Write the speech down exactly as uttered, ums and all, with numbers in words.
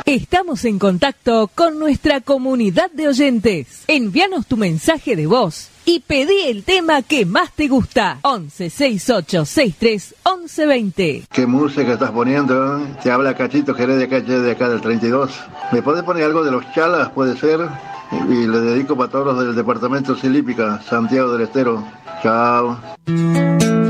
Estamos en contacto con nuestra comunidad de oyentes. Envíanos tu mensaje de voz y pedí el tema que más te gusta. once sesenta y ocho sesenta y tres once veinte. ¿Qué música estás poniendo? Te habla Cachito Jerez de acá, de acá del treinta y dos. ¿Me podés poner algo de los Chalas? Puede ser. Y le dedico para todos los del departamento Silípica, Santiago del Estero. Chao.